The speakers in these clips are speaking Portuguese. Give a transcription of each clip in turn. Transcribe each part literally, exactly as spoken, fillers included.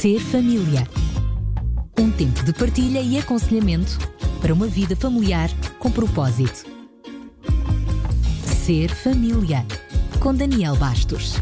Ser família. Um tempo de partilha e aconselhamento para uma vida familiar com propósito. Ser família. Com Daniel Bastos.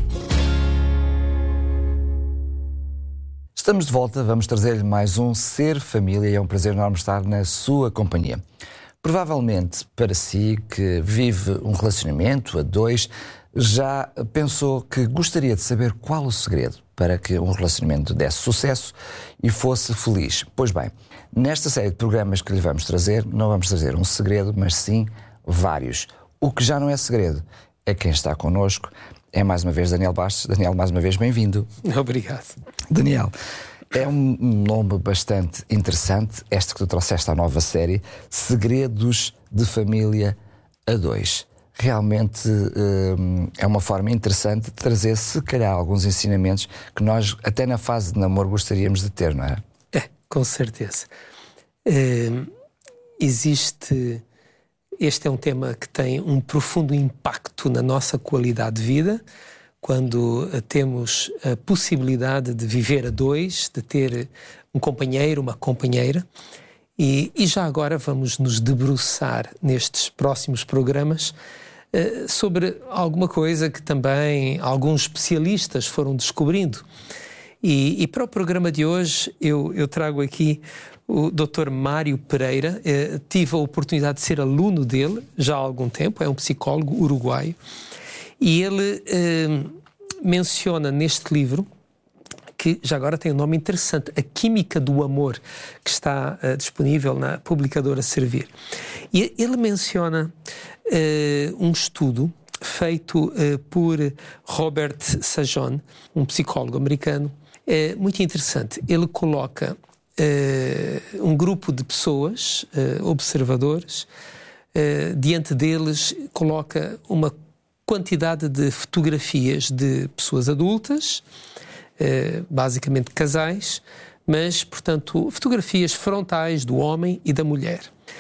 Estamos de volta, vamos trazer-lhe mais um Ser Família e é um prazer enorme estar na sua companhia. Provavelmente para si que vive um relacionamento a dois, já pensou que gostaria de saber qual o segredo para que um relacionamento desse sucesso e fosse feliz. Pois bem, nesta série de programas que lhe vamos trazer, não vamos trazer um segredo, mas sim vários. O que já não é segredo é quem está connosco. É mais uma vez Daniel Bastos. Daniel, mais uma vez, bem-vindo. Obrigado. Daniel, é um nome bastante interessante, este que tu trouxeste à nova série, Segredos de Família a Dois. Realmente hum, é uma forma interessante de trazer, se calhar, alguns ensinamentos que nós, até na fase de namoro, gostaríamos de ter, não é? É, com certeza. Hum, existe... Este é um tema que tem um profundo impacto na nossa qualidade de vida, quando temos a possibilidade de viver a dois, de ter um companheiro, uma companheira. E, e já agora vamos nos debruçar nestes próximos programas uh, sobre alguma coisa que também alguns especialistas foram descobrindo. E, e para o programa de hoje eu, eu trago aqui o doutor Mário Pereira. Eh, tive a oportunidade de ser aluno dele já há algum tempo, é um psicólogo uruguaio, e ele eh, menciona neste livro, que já agora tem um nome interessante, A Química do Amor, que está eh, disponível na publicadora Servir. E ele menciona eh, um estudo feito eh, por Robert Sajon, um psicólogo americano, eh, muito interessante. Ele coloca Uh, um grupo de pessoas, uh, observadores, uh, diante deles coloca uma quantidade de fotografias de pessoas adultas, uh, basicamente casais, mas, portanto, fotografias frontais do homem e da mulher.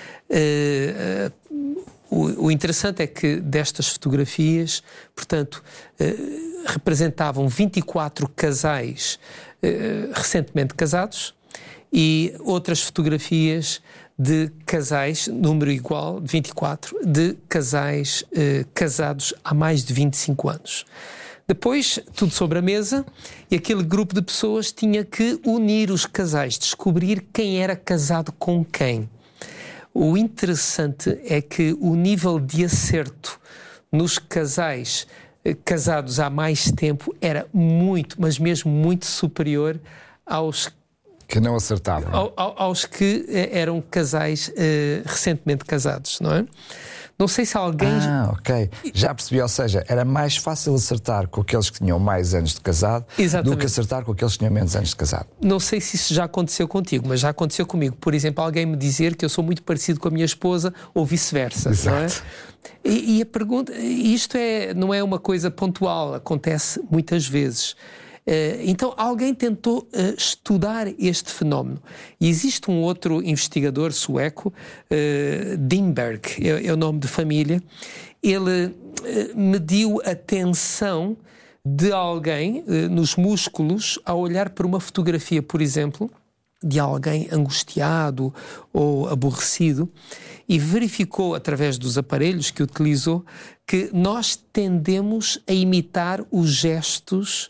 Uh, uh, o, o interessante é que destas fotografias, portanto, uh, representavam vinte e quatro casais uh, recentemente casados, e outras fotografias de casais, número igual, vinte e quatro, de casais eh, casados há mais de vinte e cinco anos. Depois, tudo sobre a mesa, e aquele grupo de pessoas tinha que unir os casais, descobrir quem era casado com quem. O interessante é que o nível de acerto nos casais eh, casados há mais tempo era muito, mas mesmo muito superior aos que não acertavam. Ao, ao, aos que eh, eram casais eh, recentemente casados, não é? Não sei se alguém... Ah, ok. Já percebi, ou seja, era mais fácil acertar com aqueles que tinham mais anos de casado. Exatamente. Do que acertar com aqueles que tinham menos anos de casado. Não sei se isso já aconteceu contigo, mas já aconteceu comigo. Por exemplo, alguém me dizer que eu sou muito parecido com a minha esposa ou vice-versa. Exato. Não é? E, e a pergunta... Isto é, não é uma coisa pontual, acontece muitas vezes. Uh, então alguém tentou uh, estudar este fenómeno e existe um outro investigador sueco, uh, Dimberg, é, é o nome de família. Ele uh, mediu a tensão de alguém uh, nos músculos ao olhar para uma fotografia, por exemplo, de alguém angustiado ou aborrecido, e verificou através dos aparelhos que utilizou que nós tendemos a imitar os gestos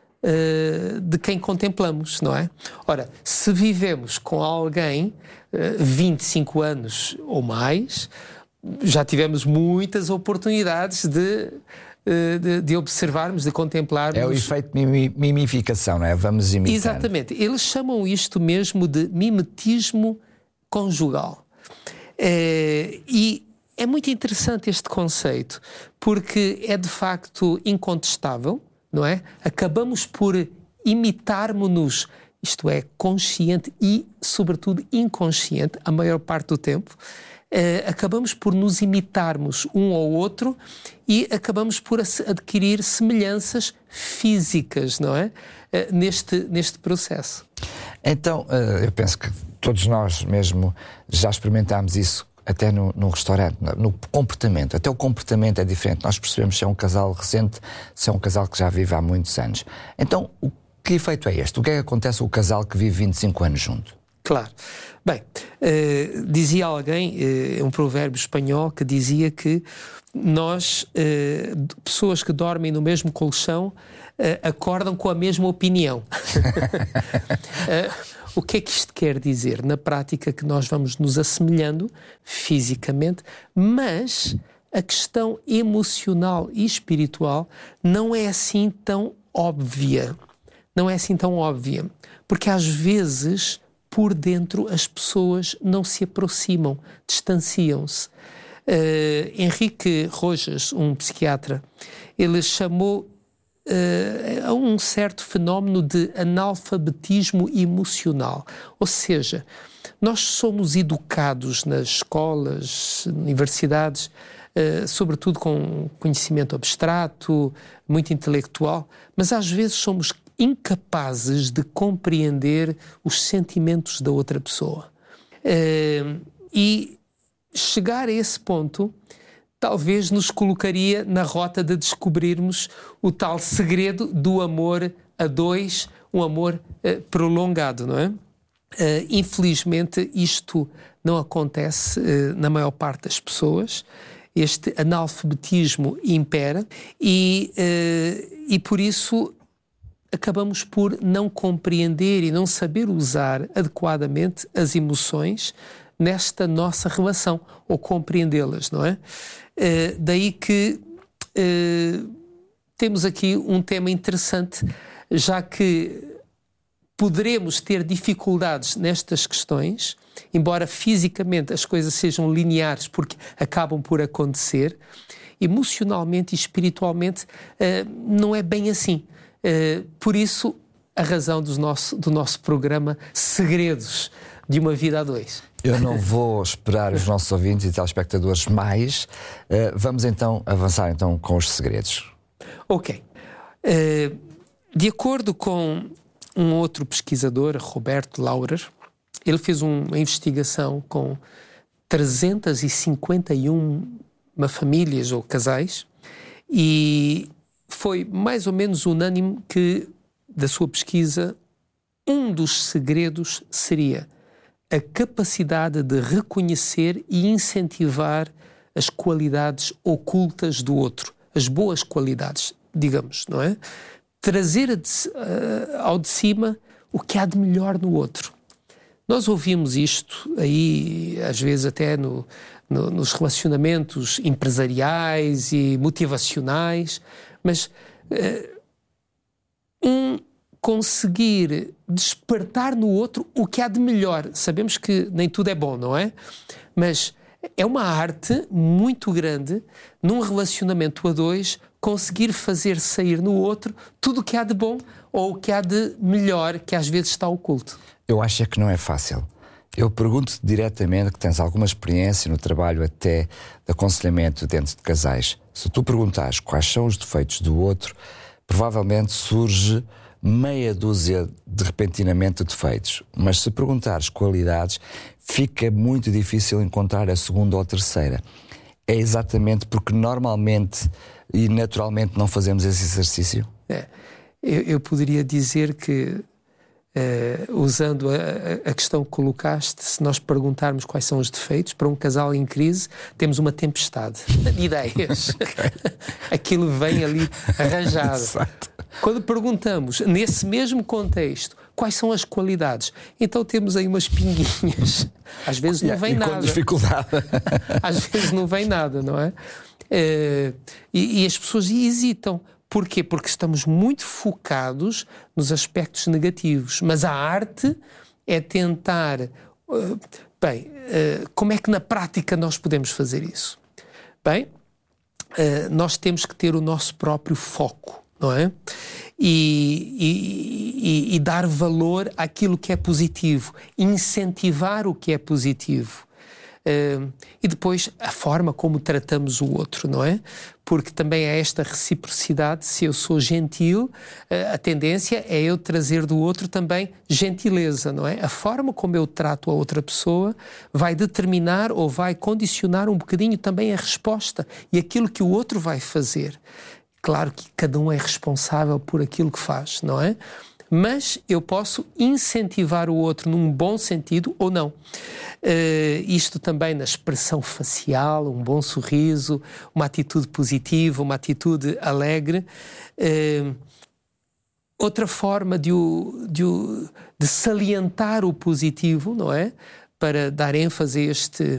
de quem contemplamos, não é? Ora, se vivemos com alguém uh, vinte e cinco anos ou mais, já tivemos muitas oportunidades de, uh, de, de observarmos, de contemplarmos. É o efeito de mimificação, não é? Vamos imitar. Exatamente. Eles chamam isto mesmo de mimetismo conjugal. Uh, e é muito interessante este conceito, porque é de facto incontestável, não é? Acabamos por imitarmos-nos, isto é, consciente e, sobretudo, inconsciente, a maior parte do tempo. Uh, acabamos por nos imitarmos um ao outro e acabamos por adquirir semelhanças físicas, não é? Uh, neste, neste processo. Então, uh, eu penso que todos nós mesmo já experimentámos isso até no, no restaurante, no comportamento. Até o comportamento é diferente. Nós percebemos se é um casal recente, se é um casal que já vive há muitos anos. Então, o Que efeito é este? O que é que acontece com o casal que vive vinte e cinco anos junto? Claro. Bem, uh, dizia alguém, uh, um provérbio espanhol que dizia que nós, uh, pessoas que dormem no mesmo colchão, uh, acordam com a mesma opinião. uh, o que é que isto quer dizer? Na prática, que nós vamos nos assemelhando fisicamente, mas a questão emocional e espiritual não é assim tão óbvia. Não é assim tão óbvia. Porque às vezes, por dentro, as pessoas não se aproximam, distanciam-se. Uh, Henrique Rojas, um psiquiatra, ele chamou uh, a um certo fenómeno de analfabetismo emocional. Ou seja, nós somos educados nas escolas, universidades, uh, sobretudo com conhecimento abstrato, muito intelectual, mas às vezes somos incapazes de compreender os sentimentos da outra pessoa. Uh, e chegar a esse ponto talvez nos colocaria na rota de descobrirmos o tal segredo do amor a dois, um amor uh, prolongado, não é? Uh, infelizmente isto não acontece uh, na maior parte das pessoas. Este analfabetismo impera e, uh, e por isso acabamos por não compreender e não saber usar adequadamente as emoções nesta nossa relação, ou compreendê-las, não é? Uh, daí que uh, temos aqui um tema interessante, já que poderemos ter dificuldades nestas questões, embora fisicamente as coisas sejam lineares, porque acabam por acontecer, emocionalmente e espiritualmente uh, não é bem assim. Uh, por isso, a razão do nosso, do nosso programa Segredos de uma Vida a Dois. Eu não vou esperar os nossos ouvintes e telespectadores mais. Uh, vamos então avançar então com os segredos. Ok. Uh, de acordo com um outro pesquisador, Roberto Laurer, ele fez uma investigação com trezentas e cinquenta e uma famílias ou casais e foi mais ou menos unânime que, da sua pesquisa, um dos segredos seria a capacidade de reconhecer e incentivar as qualidades ocultas do outro, as boas qualidades, digamos, não é? Trazer de, uh, ao de cima o que há de melhor no outro. Nós ouvimos isto aí, às vezes até no, no, nos relacionamentos empresariais e motivacionais, mas uh, um conseguir despertar no outro o que há de melhor. Sabemos que nem tudo é bom, não é? Mas é uma arte muito grande, num relacionamento a dois, conseguir fazer sair no outro tudo o que há de bom ou o que há de melhor, que às vezes está oculto. Eu acho é que não é fácil. Eu pergunto-te diretamente, que tens alguma experiência no trabalho até de aconselhamento dentro de casais. Se tu perguntares quais são os defeitos do outro, provavelmente surge meia dúzia de repentinamente defeitos. Mas se perguntares qualidades, fica muito difícil encontrar a segunda ou a terceira. É exatamente porque normalmente e naturalmente não fazemos esse exercício? É, eu, eu poderia dizer que, uh, usando a, a questão que colocaste, se nós perguntarmos quais são os defeitos, para um casal em crise, temos uma tempestade de ideias. Okay. Aquilo vem ali arranjado. Exato. Quando perguntamos, nesse mesmo contexto, quais são as qualidades, então temos aí umas pinguinhas. Às vezes não vem e nada. Com dificuldade. Às vezes não vem nada, não é? Uh, e, e as pessoas hesitam. Porquê? Porque estamos muito focados nos aspectos negativos. Mas a arte é tentar... Uh, bem, uh, como é que na prática nós podemos fazer isso? Bem, uh, nós temos que ter o nosso próprio foco, não é? E, e, e, e dar valor àquilo que é positivo, incentivar o que é positivo. Uh, e depois a forma como tratamos o outro, não é? Porque também há esta reciprocidade. Se eu sou gentil, uh, a tendência é eu trazer do outro também gentileza, não é? A forma como eu trato a outra pessoa vai determinar ou vai condicionar um bocadinho também a resposta e aquilo que o outro vai fazer. Claro que cada um é responsável por aquilo que faz, não é? mas eu posso incentivar o outro num bom sentido ou não. Uh, isto também na expressão facial, um bom sorriso, uma atitude positiva, uma atitude alegre. Uh, outra forma de, o, de, o, de salientar o positivo, não é? Para dar ênfase a este,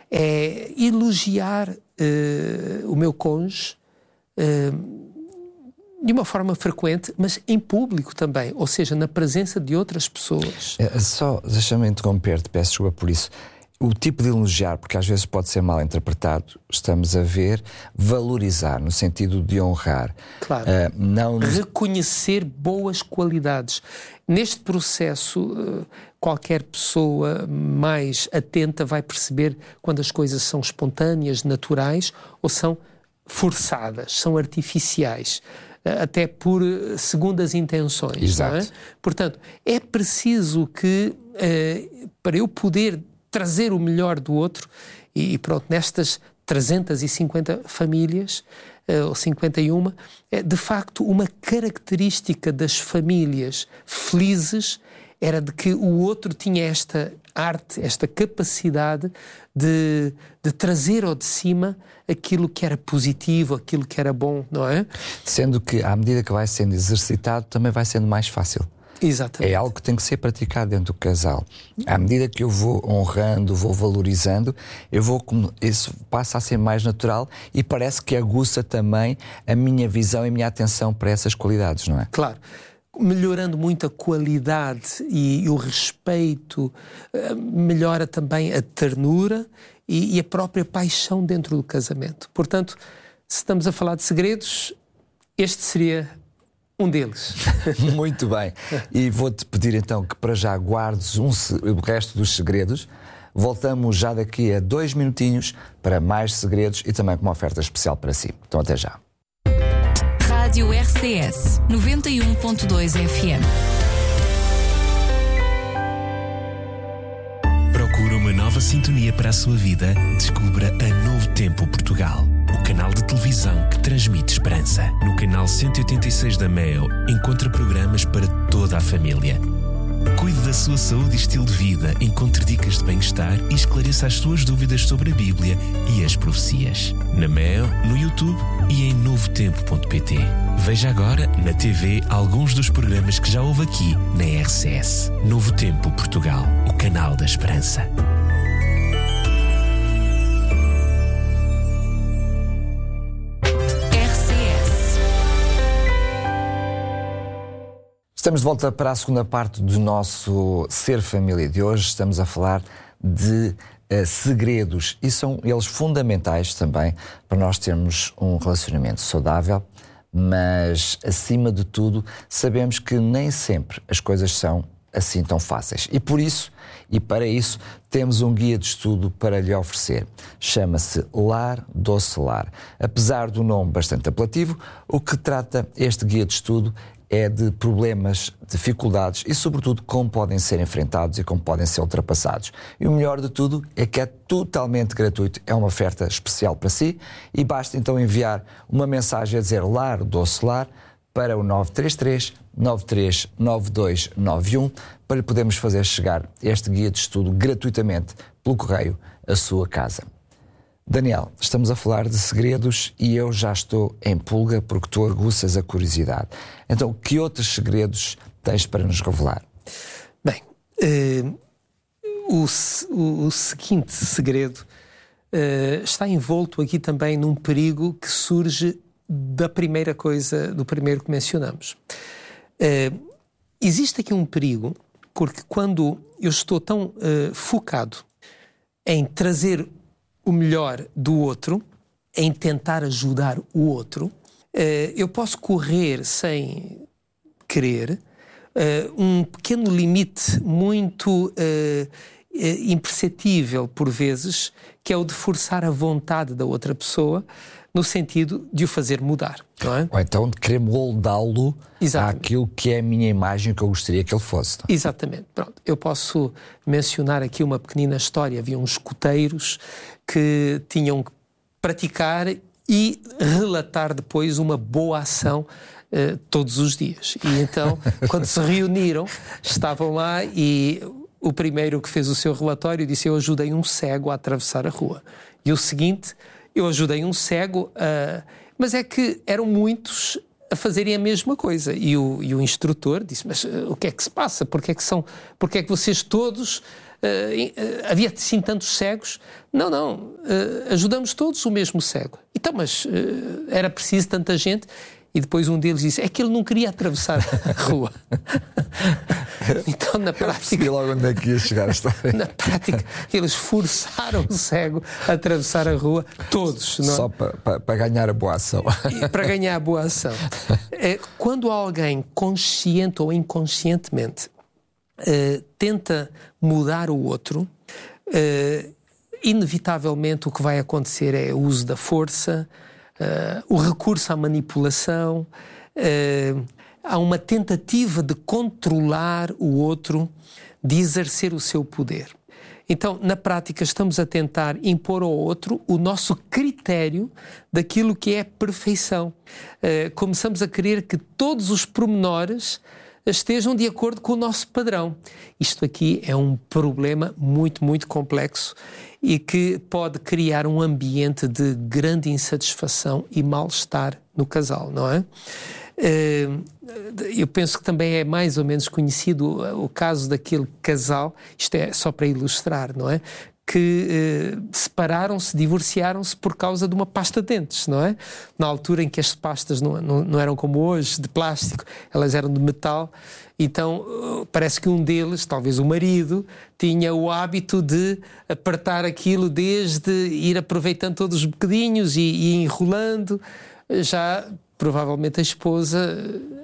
é elogiar uh, o meu cônjuge, uh, de uma forma frequente, mas em público também, ou seja, na presença de outras pessoas. É, só, deixa-me interromper-te, peço desculpa por isso. O tipo de elogiar, porque às vezes pode ser mal interpretado, estamos a ver, valorizar, no sentido de honrar. Claro. Uh, não... Reconhecer boas qualidades. Neste processo, qualquer pessoa mais atenta vai perceber quando as coisas são espontâneas, naturais, ou são forçadas, são artificiais. Até por segundas intenções. Exato. Não é? Portanto, é preciso que, uh, para eu poder trazer o melhor do outro, e pronto, nestas trezentas e cinquenta famílias, uh, ou cinquenta e uma, é, de facto, uma característica das famílias felizes era de que o outro tinha esta arte, esta capacidade de, de trazer ao de cima aquilo que era positivo, aquilo que era bom, não é? Sendo que, à medida que vai sendo exercitado, também vai sendo mais fácil. Exatamente. É algo que tem que ser praticado dentro do casal. À medida que eu vou honrando, vou valorizando, eu vou, isso passa a ser mais natural e parece que aguça também a minha visão e a minha atenção para essas qualidades, não é? Claro. Melhorando muito a qualidade e, e o respeito, melhora também a ternura e, e a própria paixão dentro do casamento. Portanto, se estamos a falar de segredos, este seria um deles. Muito bem. E vou-te pedir então que para já guardes um, o resto dos segredos. Voltamos já daqui a dois minutinhos para mais segredos e também com uma oferta especial para si. Então até já. Rádio R C S noventa e um ponto dois F M. Procura uma nova sintonia para a sua vida? Descubra a Novo Tempo Portugal, o canal de televisão que transmite esperança. No canal cento e oitenta e seis da Meo, encontra programas para toda a família. Cuide da sua saúde e estilo de vida, encontre dicas de bem-estar e esclareça as suas dúvidas sobre a Bíblia e as profecias. Na Meo, no YouTube e em novo tempo ponto pt. Veja agora na T V alguns dos programas que já houve aqui na R C S. Novo Tempo Portugal, o canal da esperança. Estamos de volta para a segunda parte do nosso Ser Família de hoje. Estamos a falar de uh, segredos e são eles fundamentais também para nós termos um relacionamento saudável, mas acima de tudo sabemos que nem sempre as coisas são assim tão fáceis. E por isso, e para isso, temos um guia de estudo para lhe oferecer. Chama-se Lar Doce Lar. Apesar do nome bastante apelativo, o que trata este guia de estudo é de problemas, dificuldades e, sobretudo, como podem ser enfrentados e como podem ser ultrapassados. E o melhor de tudo é que é totalmente gratuito, é uma oferta especial para si e basta então enviar uma mensagem a dizer Lar Doce Lar para o nove três três, nove três nove dois nove um para lhe podermos fazer chegar este guia de estudo gratuitamente pelo correio à sua casa. Daniel, estamos a falar de segredos e eu já estou em pulga porque tu aguças a curiosidade. Então, que outros segredos tens para nos revelar? Bem, uh, o, o, o seguinte segredo uh, está envolto aqui também num perigo que surge da primeira coisa, do primeiro que mencionamos. Uh, existe aqui um perigo porque quando eu estou tão uh, focado em trazer o melhor do outro, em tentar ajudar o outro, eu posso correr sem querer um pequeno limite muito imperceptível por vezes, que é o de forçar a vontade da outra pessoa no sentido de o fazer mudar, não é? Ou então de querer moldá-lo àquilo que é a minha imagem que eu gostaria que ele fosse. Não? Exatamente. Pronto. Eu posso mencionar aqui uma pequenina história. Havia uns escuteiros que tinham que praticar e relatar depois uma boa ação uh, todos os dias. E então, quando se reuniram, estavam lá e o primeiro que fez o seu relatório disse: eu ajudei um cego a atravessar a rua. E o seguinte: eu ajudei um cego a... Mas é que eram muitos a fazerem a mesma coisa. E o, e o instrutor disse: mas uh, o que é que se passa? Porque é que, são, porque é que vocês todos... Uh, uh, havia assim tantos cegos? Não, não. Uh, ajudamos todos o mesmo cego. Então, mas uh, era preciso tanta gente... E depois um deles disse: é que ele não queria atravessar a rua. Então, na prática... Eu logo onde é que ia chegar a história. Na prática, eles forçaram o cego a atravessar a rua, todos. Não é? Só para pa, pa ganhar a boa ação. E para ganhar a boa ação. É, quando alguém, consciente ou inconscientemente, uh, tenta mudar o outro, uh, inevitavelmente o que vai acontecer é o uso da força, Uh, o recurso à manipulação, uh, há uma tentativa de controlar o outro, de exercer o seu poder. Então, na prática, estamos a tentar impor ao outro o nosso critério daquilo que é perfeição. Uh, começamos a querer que todos os pormenores estejam de acordo com o nosso padrão. Isto aqui é um problema muito, muito complexo e que pode criar um ambiente de grande insatisfação e mal-estar no casal, não é? Eu penso que também é mais ou menos conhecido o caso daquele casal, isto é só para ilustrar, não é? Que eh, separaram-se, divorciaram-se por causa de uma pasta de dentes, não é? Na altura em que as pastas não, não, não eram como hoje, de plástico, elas eram de metal. Então parece que um deles, talvez o marido, tinha o hábito de apertar aquilo desde ir aproveitando todos os bocadinhos e, e enrolando. Já provavelmente a esposa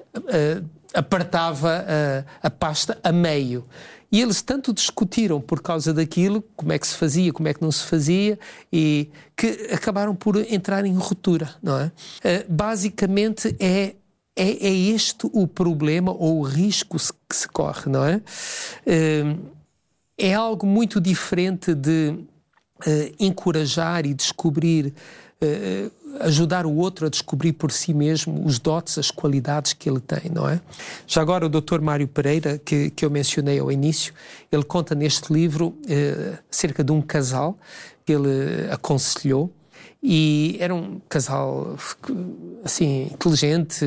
uh, apertava a, a pasta a meio. E eles tanto discutiram por causa daquilo, como é que se fazia, como é que não se fazia, e que acabaram por entrar em ruptura, não é? Uh, basicamente é, é, é este o problema ou o risco que se corre, não é? Uh, é algo muito diferente de uh, encorajar e descobrir, uh, ajudar o outro a descobrir por si mesmo os dotes, as qualidades que ele tem, não é? Já agora o doutor Mário Pereira, que, que eu mencionei ao início, ele conta neste livro eh, acerca de um casal que ele aconselhou, e era um casal assim, inteligente,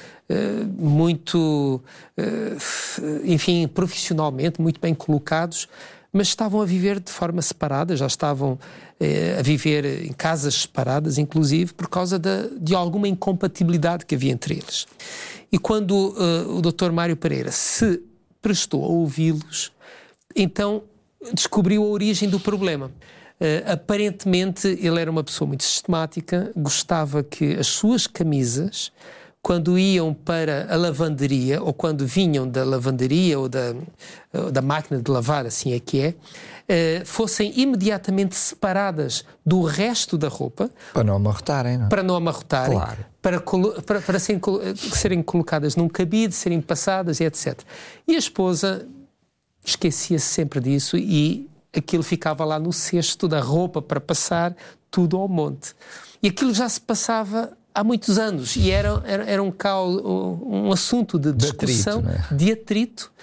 eh, muito, eh, enfim, profissionalmente, muito bem colocados, mas estavam a viver de forma separada, já estavam eh, a viver em casas separadas, inclusive, por causa de, de alguma incompatibilidade que havia entre eles. E quando uh, o doutor Mário Pereira se prestou a ouvi-los, então descobriu a origem do problema. Uh, aparentemente, ele era uma pessoa muito sistemática, gostava que as suas camisas, quando iam para a lavanderia, ou quando vinham da lavanderia ou da, da máquina de lavar, assim é que é, eh, fossem imediatamente separadas do resto da roupa. Para não amarrotarem, não é? Para não amarrotarem. Claro. Para, para, para serem, serem colocadas num cabide, serem passadas, etcétera. E a esposa esquecia-se sempre disso e aquilo ficava lá no cesto da roupa para passar tudo ao monte. E aquilo já se passava há muitos anos, e era, era, era um, um, um assunto de discussão, de atrito, né? de atrito.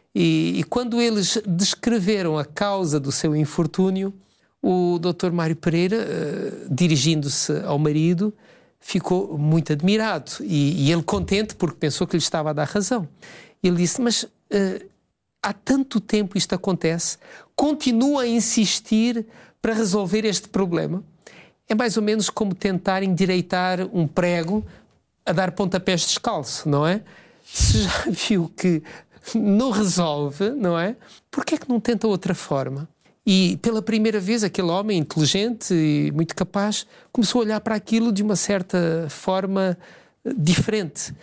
E, e quando eles descreveram a causa do seu infortúnio, o doutor Mário Pereira, uh, dirigindo-se ao marido, ficou muito admirado, e, e ele contente porque pensou que lhe estava a dar razão. Ele disse: mas uh, há tanto tempo isto acontece, continua a insistir para resolver este problema. É mais ou menos como tentar endireitar um prego a dar pontapés descalço, não é? Se já viu que não resolve, não é? Por que é que não tenta outra forma? E pela primeira vez aquele homem inteligente e muito capaz começou a olhar para aquilo de uma certa forma diferente.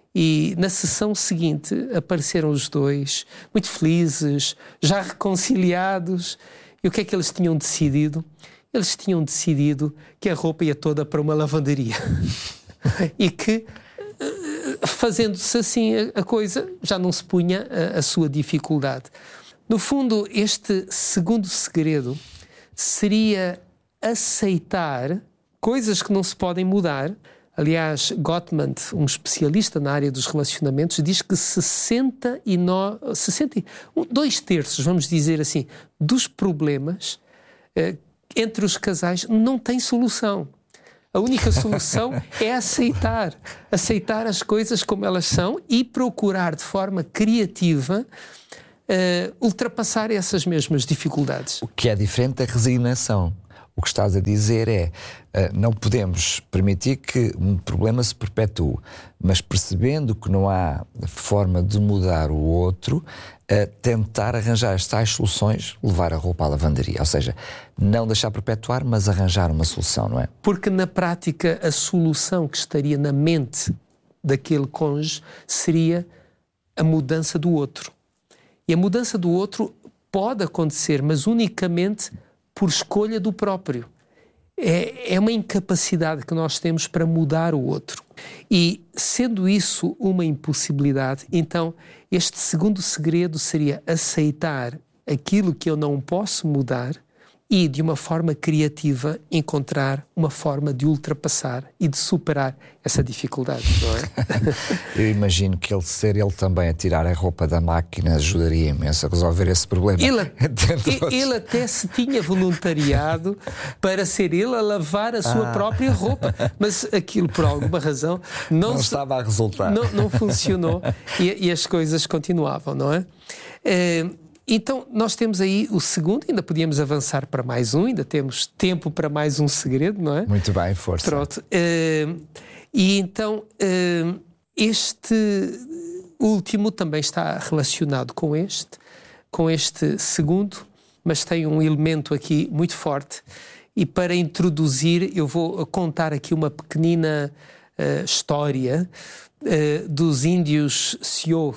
E na sessão seguinte apareceram os dois, muito felizes, já reconciliados. E o que é que eles tinham decidido? Eles tinham decidido que a roupa ia toda para uma lavanderia. E que, fazendo-se assim a coisa, já não se punha a, a sua dificuldade. No fundo, este segundo segredo seria aceitar coisas que não se podem mudar, Aliás, Gottman, um especialista na área dos relacionamentos, diz que sessenta e nove, sessenta, dois terços, vamos dizer assim, dos problemas eh, entre os casais não tem solução. A única solução é aceitar, aceitar as coisas como elas são e procurar de forma criativa uh, ultrapassar essas mesmas dificuldades. O que é diferente da resignação. O que estás a dizer é, uh, não podemos permitir que um problema se perpetue, mas percebendo que não há forma de mudar o outro, uh, tentar arranjar as tais soluções, levar a roupa à lavanderia. Ou seja, não deixar perpetuar, mas arranjar uma solução, não é? Porque na prática a solução que estaria na mente daquele cônjuge seria a mudança do outro. E a mudança do outro pode acontecer, mas unicamente por escolha do próprio. É, é uma incapacidade que nós temos para mudar o outro. E, sendo isso uma impossibilidade, então este segundo segredo seria aceitar aquilo que eu não posso mudar e, de uma forma criativa, encontrar uma forma de ultrapassar e de superar essa dificuldade, não é? Eu imagino que ele ser ele também a tirar a roupa da máquina ajudaria imenso a resolver esse problema. Ele, ele até se tinha voluntariado para ser ele a lavar a sua ah. própria roupa, mas aquilo, por alguma razão, não, não se, estava a resultar. Não, não funcionou e, e as coisas continuavam, não é? é Então, nós temos aí o segundo, ainda podíamos avançar para mais um, ainda temos tempo para mais um segredo, não é? Muito bem, força. Pronto. Uh, e então, uh, este último também está relacionado com este, com este segundo, mas tem um elemento aqui muito forte. E para introduzir, eu vou contar aqui uma pequenina uh, história uh, dos índios Sioux.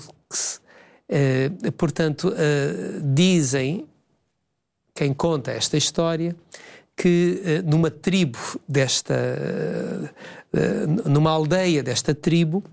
Uh, portanto, uh, dizem, quem conta esta história, que uh, numa tribo desta, uh, numa aldeia desta tribo,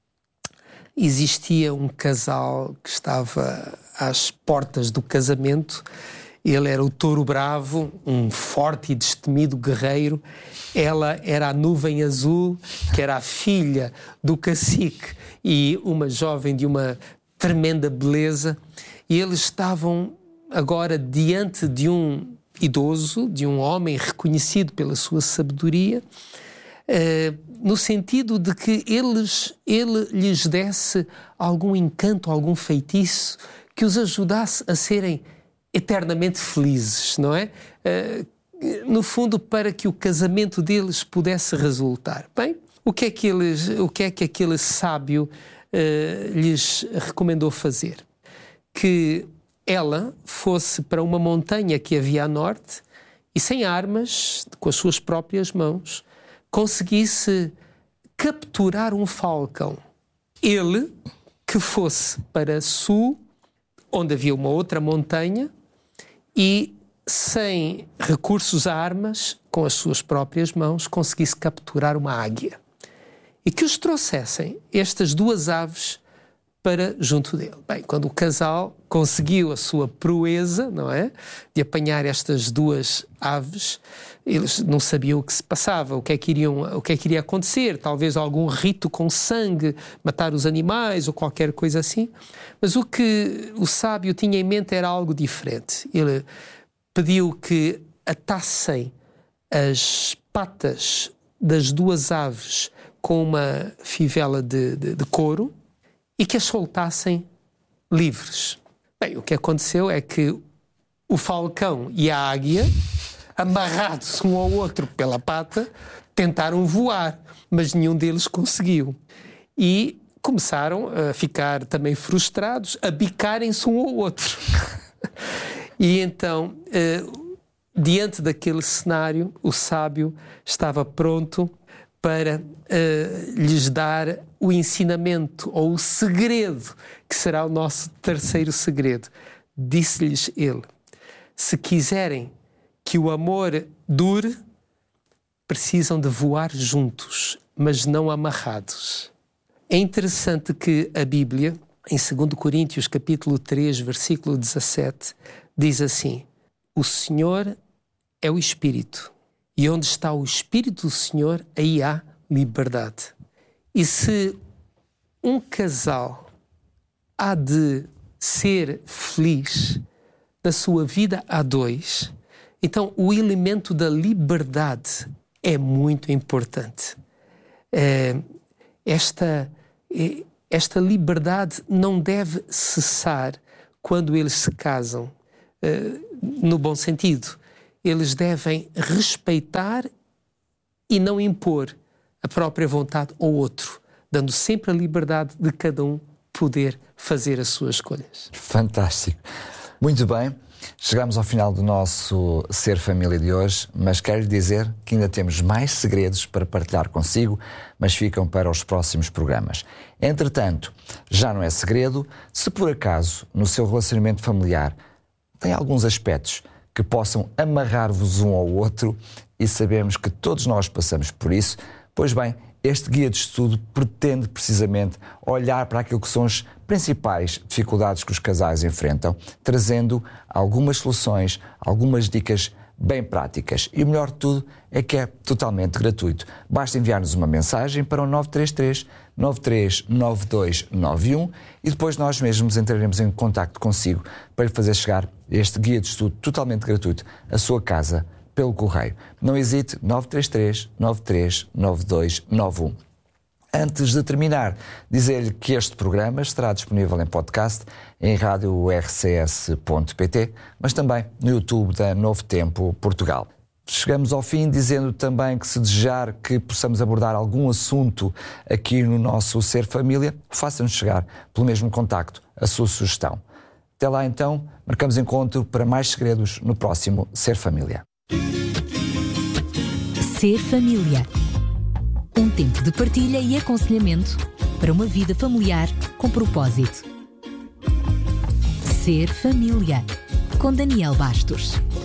existia um casal que estava às portas do casamento. Ele era o touro bravo, um forte e destemido guerreiro. Ela era a nuvem azul, que era a filha do cacique e uma jovem de uma tremenda beleza, e eles estavam agora diante de um idoso, de um homem reconhecido pela sua sabedoria, eh, no sentido de que eles, ele lhes desse algum encanto, algum feitiço que os ajudasse a serem eternamente felizes, não é? Eh, no fundo, para que o casamento deles pudesse resultar. Bem, o que é que, eles, o que, é que aquele sábio Uh, lhes recomendou fazer? Que ela fosse para uma montanha que havia a norte e, sem armas, com as suas próprias mãos, conseguisse capturar um falcão. Ele que fosse para sul, onde havia uma outra montanha, e, sem recursos a armas, com as suas próprias mãos, conseguisse capturar uma águia. E que os trouxessem estas duas aves para junto dele. Bem, quando o casal conseguiu a sua proeza, não é, de apanhar estas duas aves, eles não sabiam o que se passava, o que é que iriam, o que é que iria acontecer, talvez algum rito com sangue, matar os animais ou qualquer coisa assim. Mas o que o sábio tinha em mente era algo diferente. Ele pediu que atassem as patas das duas aves com uma fivela de, de, de couro e que as soltassem livres. Bem, o que aconteceu é que o falcão e a águia, amarrados um ao outro pela pata, tentaram voar, mas nenhum deles conseguiu. E começaram a ficar também frustrados, a bicarem-se um ao outro. E então, eh, diante daquele cenário, o sábio estava pronto para uh, lhes dar o ensinamento ou o segredo, que será o nosso terceiro segredo. Disse-lhes ele: se quiserem que o amor dure, precisam de voar juntos, mas não amarrados. É interessante que a Bíblia, em dois Coríntios capítulo três, versículo dezassete, diz assim: o Senhor é o Espírito. E onde está o Espírito do Senhor, aí há liberdade. E se um casal há de ser feliz na sua vida a dois, então o elemento da liberdade é muito importante. É, esta, esta liberdade não deve cessar quando eles se casam, é, no bom sentido. Eles devem respeitar e não impor a própria vontade ao outro, dando sempre a liberdade de cada um poder fazer as suas escolhas. Fantástico. Muito bem, chegamos ao final do nosso Ser Família de hoje, mas quero lhe dizer que ainda temos mais segredos para partilhar consigo, mas ficam para os próximos programas. Entretanto, já não é segredo, se por acaso no seu relacionamento familiar tem alguns aspectos que possam amarrar-vos um ao outro, e sabemos que todos nós passamos por isso, pois bem, este guia de estudo pretende precisamente olhar para aquilo que são as principais dificuldades que os casais enfrentam, trazendo algumas soluções, algumas dicas bem práticas. E o melhor de tudo é que é totalmente gratuito. Basta enviar-nos uma mensagem para o nove três três, nove três nove dois nove um e depois nós mesmos entraremos em contacto consigo para lhe fazer chegar este guia de estudo totalmente gratuito à sua casa pelo correio. Não hesite, nove três três, nove três nove dois nove um. Antes de terminar, dizer-lhe que este programa estará disponível em podcast em rádio r c s ponto p t, mas também no YouTube da Novo Tempo Portugal. Chegamos ao fim dizendo também que, se desejar que possamos abordar algum assunto aqui no nosso Ser Família, faça-nos chegar pelo mesmo contacto a sua sugestão. Até lá então, marcamos encontro para mais segredos no próximo Ser Família. Ser Família. Um tempo de partilha e aconselhamento para uma vida familiar com propósito. Ser Família, com Daniel Bastos.